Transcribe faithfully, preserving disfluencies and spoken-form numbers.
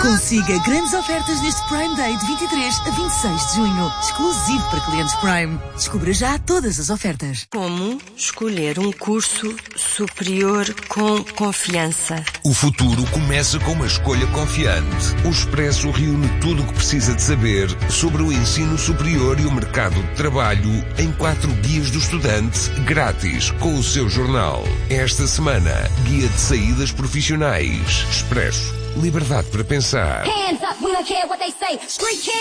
Consiga grandes ofertas neste Prime Day de vinte e três a vinte e seis de junho. Exclusivo para clientes Prime. Descubra já todas as ofertas. Como escolher um curso superior com confiança? O futuro começa com uma escolha confiante. O Expresso reúne tudo o que precisa de saber sobre o ensino superior e o mercado de trabalho em quatro guias do estudante grátis com o seu jornal. Esta semana, guia de saídas profissionais. Expresso. Liberdade para pensar.